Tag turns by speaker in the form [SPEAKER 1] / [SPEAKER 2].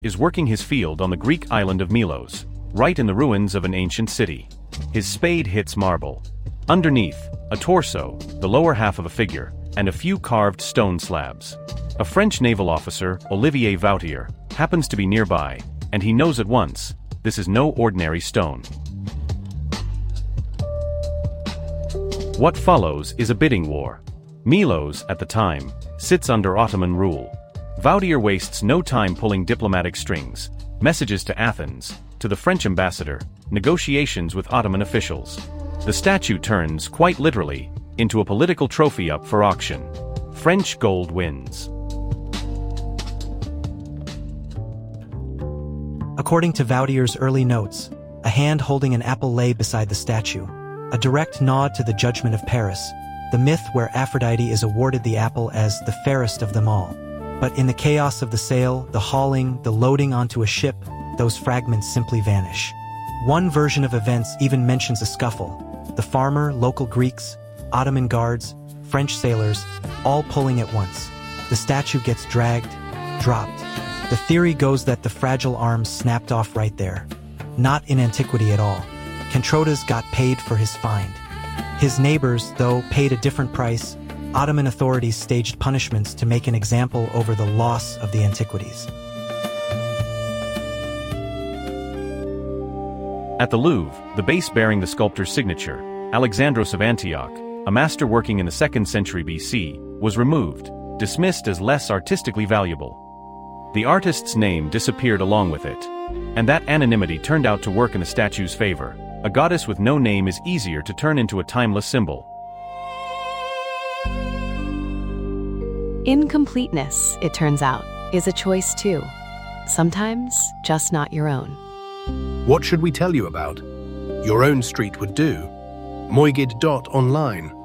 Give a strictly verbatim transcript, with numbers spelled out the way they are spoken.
[SPEAKER 1] is working his field on the Greek island of Melos, right in the ruins of an ancient city. His spade hits marble. Underneath, a torso, the lower half of a figure, and a few carved stone slabs. A French naval officer, Olivier Vautier, happens to be nearby, and he knows at once, this is no ordinary stone. What follows is a bidding war. Melos, at the time, sits under Ottoman rule. Vautier wastes no time pulling diplomatic strings, messages to Athens, to the French ambassador, negotiations with Ottoman officials. The statue turns, quite literally, into a political trophy up for auction. French gold wins.
[SPEAKER 2] According to Vautier's early notes, a hand holding an apple lay beside the statue, a direct nod to the Judgment of Paris, the myth where Aphrodite is awarded the apple as the fairest of them all. But in the chaos of the sale, the hauling, the loading onto a ship, those fragments simply vanish. One version of events even mentions a scuffle. The farmer, local Greeks, Ottoman guards, French sailors, all pulling at once. The statue gets dragged, dropped. The theory goes that the fragile arms snapped off right there. Not in antiquity at all. Kentrodas got paid for his find. His neighbors, though, paid a different price. Ottoman authorities staged punishments to make an example over the loss of the antiquities.
[SPEAKER 1] At the Louvre, the base bearing the sculptor's signature, Alexandros of Antioch, a master working in the second century B C, was removed, dismissed as less artistically valuable. The artist's name disappeared along with it, and that anonymity turned out to work in the statue's favor. A goddess with no name is easier to turn into a timeless symbol.
[SPEAKER 3] Incompleteness, it turns out, is a choice too. Sometimes just not your own.
[SPEAKER 4] What should we tell you about? Your own street would do. Moigid dot online.